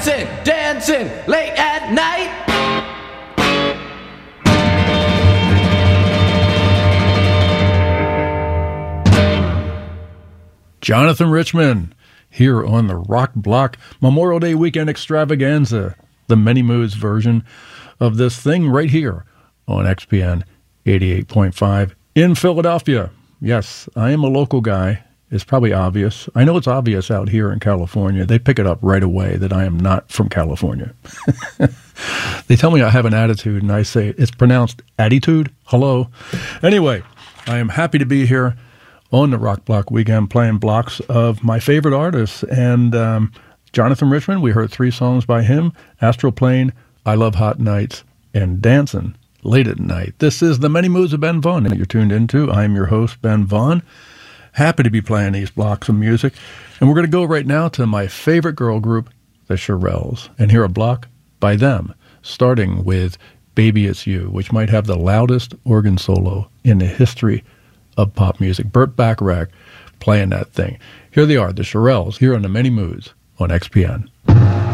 Dancing late at night. Jonathan Richman here on the Rock Block Memorial Day Weekend Extravaganza, the Many Moods version of this thing right here on XPN 88.5 in Philadelphia. Yes, I am a local guy. It's probably obvious. I know it's obvious out here in California. They pick it up right away that I am not from California. They tell me I have an attitude, and I say it's pronounced attitude. Hello. Anyway, I am happy to be here on the Rock Block Weekend playing blocks of my favorite artists. And Jonathan Richman, we heard 3 songs by him: Astral Plane, I Love Hot Nights, and Dancing Late at Night. This is the Many Moods of Ben Vaughn that you're tuned into. I am your host, Ben Vaughn. Happy to be playing these blocks of music. And we're going to go right now to my favorite girl group, the Shirelles, and hear a block by them, starting with Baby It's You, which might have the loudest organ solo in the history of pop music. Burt Bacharach playing that thing. Here they are, the Shirelles, here on the Many Moods on XPN.